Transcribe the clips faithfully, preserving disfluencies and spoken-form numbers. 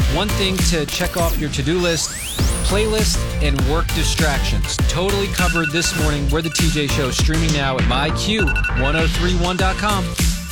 One thing to check off your to-do list, playlist and work distractions. Totally covered this morning. We're the T J Show, streaming now at my Q ten thirty-one dot com.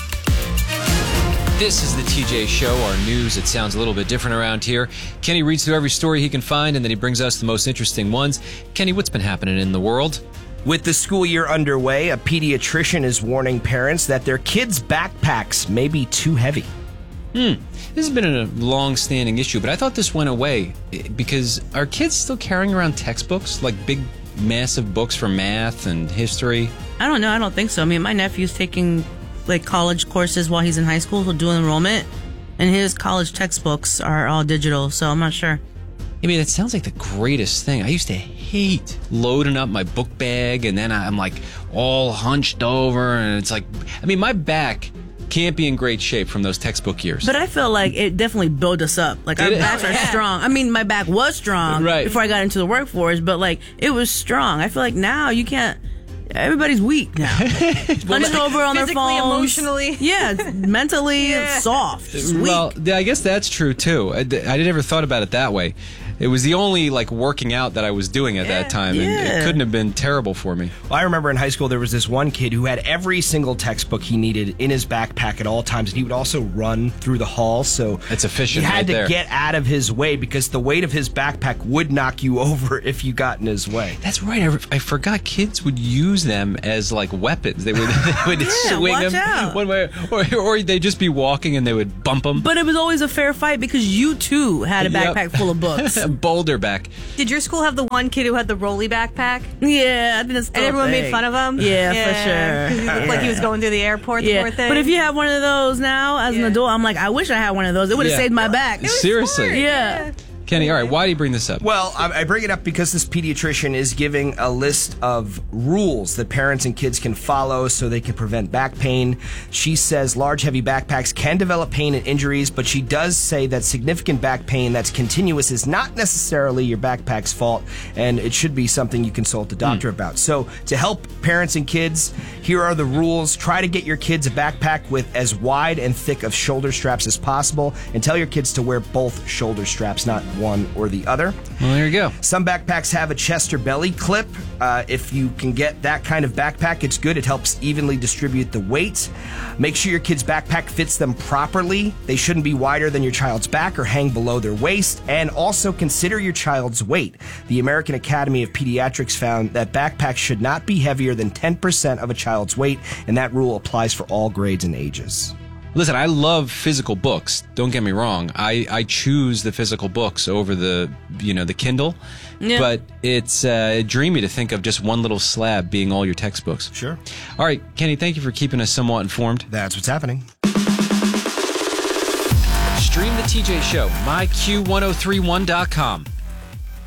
This is the T J Show, our news. It sounds a little bit different around here. Kenny reads through every story he can find, and then he brings us the most interesting ones. Kenny, what's been happening in the world? With the school year underway, a pediatrician is warning parents that their kids' backpacks may be too heavy. Hmm. This has been a long-standing issue, but I thought this went away because are kids still carrying around textbooks, like big, massive books for math and history? I don't know. I don't think so. I mean, my nephew's taking like college courses while he's in high school, so dual enrollment, and his college textbooks are all digital, so I'm not sure. I mean, that sounds like the greatest thing. I used to hate loading up my book bag, and then I'm like all hunched over, and it's like, I mean, my back can't be in great shape from those textbook years. But I feel like it definitely built us up. Like, our Did it? backs are strong. I mean, my back was strong Right. before I got into the workforce, but like, it was strong. I feel like now you can't. Everybody's weak now. Hunched over on their Physically, phones. emotionally. Yeah, mentally Yeah. soft. Just weak. Well, yeah, I guess that's true too. I, I never thought about it that way. It was the only like working out that I was doing at that time, and Yeah. it couldn't have been terrible for me. Well, I remember in high school there was this one kid who had every single textbook he needed in his backpack at all times, and he would also run through the halls, so It's efficient he had right to there. get out of his way because the weight of his backpack would knock you over if you got in his way. That's right. I, I forgot kids would use them as like weapons. They would they would Yeah, swing watch them out. one way, or or they'd just be walking and they would bump them. But it was always a fair fight because you too had a Yep. backpack full of books. A boulder back. Did your school have the one kid who had the rolly backpack? Yeah, I think it's And everyone made fun of him? Yeah, for sure. 'Cause he looked like he was going through the airport, the Yeah, poor thing. but if you have one of those now as an Yeah. adult, I'm like, I wish I had one of those. It would have Yeah. saved my back. Seriously, Yeah. Kenny. All right, why do you bring this up? Well, I I bring it up because this pediatrician is giving a list of rules that parents and kids can follow so they can prevent back pain. She says large, heavy backpacks can develop pain and injuries, but she does say that significant back pain that's continuous is not necessarily your backpack's fault, and it should be something you consult a doctor about. So to help parents and kids, here are the rules. Try to get your kids a backpack with as wide and thick of shoulder straps as possible, and tell your kids to wear both shoulder straps, not one or the other. Well, there you go. Some backpacks have a chest or belly clip. Uh, if you can get that kind of backpack, it's good. It helps evenly distribute the weight. Make sure your kid's backpack fits them properly. They shouldn't be wider than your child's back or hang below their waist. And also consider your child's weight. The American Academy of Pediatrics found that backpacks should not be heavier than ten percent of a child's weight, and that rule applies for all grades and ages. Listen, I love physical books. Don't get me wrong. I, I choose the physical books over the, you know, the Kindle. Yeah. But it's uh, dreamy to think of just one little slab being all your textbooks. Sure. All right, Kenny, thank you for keeping us somewhat informed. That's what's happening. Stream the T J Show, my Q ten thirty-one dot com.